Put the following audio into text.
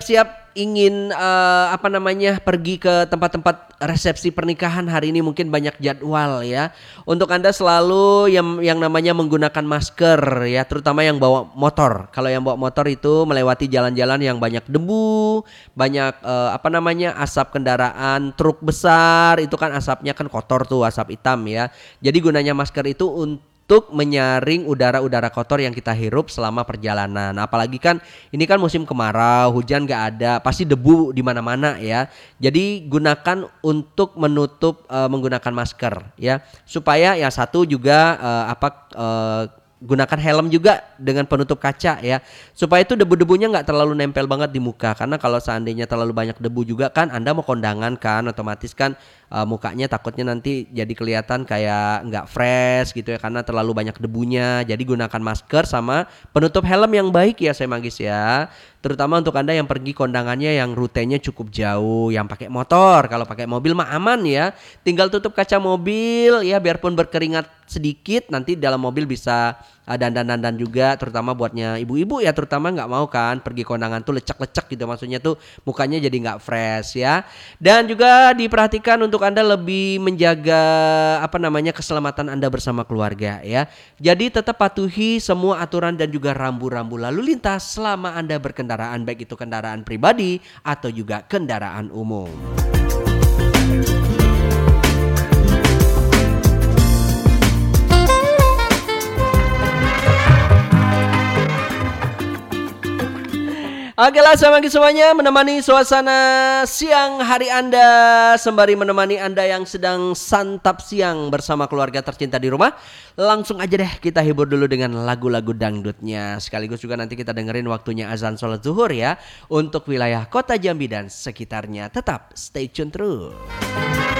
bersiap-siap ingin pergi ke tempat-tempat resepsi pernikahan hari ini mungkin banyak jadwal ya. Untuk Anda selalu yang namanya menggunakan masker ya, terutama yang bawa motor. Kalau yang bawa motor itu melewati jalan-jalan yang banyak debu, banyak asap kendaraan truk besar, itu kan asapnya kan kotor tuh, asap hitam ya. Jadi gunanya masker itu untuk menyaring udara-udara kotor yang kita hirup selama perjalanan. Apalagi kan ini kan musim kemarau, hujan gak ada, pasti debu di mana-mana ya. Jadi gunakan untuk menutup menggunakan masker ya. Supaya ya satu juga gunakan helm juga dengan penutup kaca ya, supaya itu debu-debunya nggak terlalu nempel banget di muka. Karena kalau seandainya terlalu banyak debu juga kan Anda mau kondangan kan, otomatis kan mukanya takutnya nanti jadi kelihatan kayak nggak fresh gitu ya, karena terlalu banyak debunya. Jadi gunakan masker sama penutup helm yang baik ya saya Manggis ya. Terutama untuk Anda yang pergi kondangannya yang rutenya cukup jauh, yang pakai motor. Kalau pakai mobil mah aman ya, tinggal tutup kaca mobil ya, biarpun berkeringat sedikit nanti dalam mobil bisa dandan-dandan juga, terutama buatnya ibu-ibu ya, terutama nggak mau kan pergi kondangan tuh lecek-lecek gitu, maksudnya tuh mukanya jadi nggak fresh ya. Dan juga diperhatikan untuk Anda lebih menjaga keselamatan Anda bersama keluarga ya. Jadi tetap patuhi semua aturan dan juga rambu-rambu lalu lintas selama Anda berkendaraan, baik itu kendaraan pribadi atau juga kendaraan umum. Oke lah sama semuanya, menemani suasana siang hari Anda sembari menemani Anda yang sedang santap siang bersama keluarga tercinta di rumah. Langsung aja deh kita hibur dulu dengan lagu-lagu dangdutnya. Sekaligus juga nanti kita dengerin waktunya azan sholat zuhur ya, untuk wilayah kota Jambi dan sekitarnya. Tetap stay tune terus.